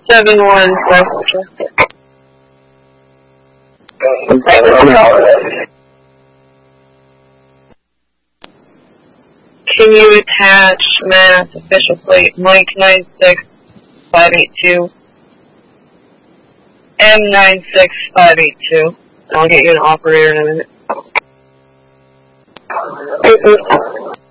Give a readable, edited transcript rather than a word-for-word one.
714. Can you attach Mass official plate Mike 96582 M96582? I'll get you an operator in a minute.